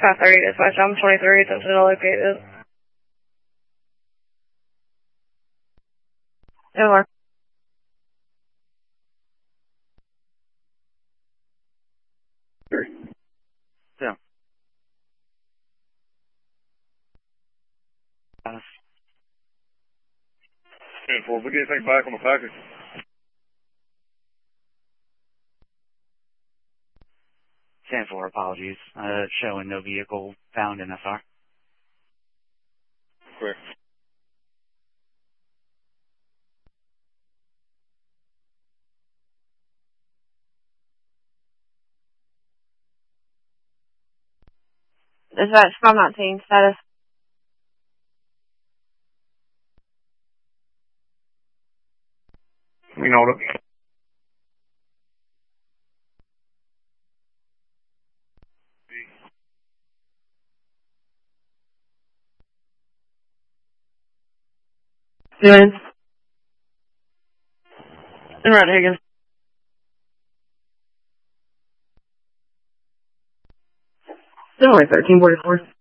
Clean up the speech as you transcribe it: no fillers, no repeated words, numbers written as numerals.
530 dispatch, I'm 23, Sentinel located. MR. Yeah. 10-4, we get anything back on the package? Stand for apologies. Showing no vehicle found in SR. Correct. Dispatch, 519, status. You know it. Doing. And Red Higgins. Still only 1344.